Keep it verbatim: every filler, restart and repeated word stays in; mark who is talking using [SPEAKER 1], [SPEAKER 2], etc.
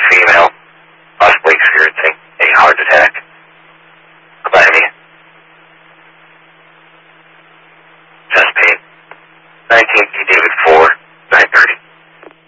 [SPEAKER 1] female, possibly experiencing a heart attack. About any chest pain. nineteen P David four, nine thirty.